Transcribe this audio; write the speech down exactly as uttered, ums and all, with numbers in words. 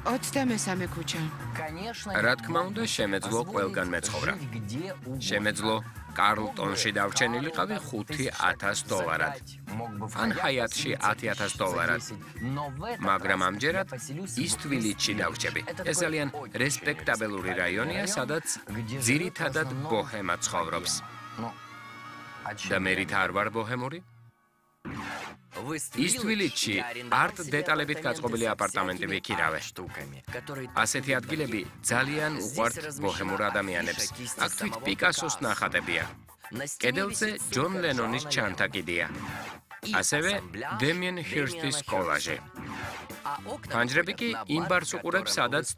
ოცდამესამე ქუჩა. რა თქმა უნდა, შემეძლო ყველგან მეცხოვრა. შემეძლო კარლტონში დავრჩენილიყავი ხუთი ათას დოლარად. ან ჰაიატში ათი ათას დოლარად. მაგრამ ამჯერად ისტვილიჩში დავრჩები. ეს ძალიან რესპექტაბელური რაიონია, სადაც ძირითადად ბოჰემა ცხოვრობს. და მე რით არ ვარ ბოჰემური? ისტვილიჩში არტ დეტალებით გაწყობილი აპარტამენტი ვიქირავე. ასეთი ადგილები ძალიან უყვართ ბოჰემურ ადამიანებს. აქ თვით პიკასოს ნახატებია. კედელზე ჯონ ლენონის ჩანთაკიდია. ასევე დემიენ ჰირსტის კოლაჟი. ფანჯრები კი იმ ბარს უყურებს, სადაც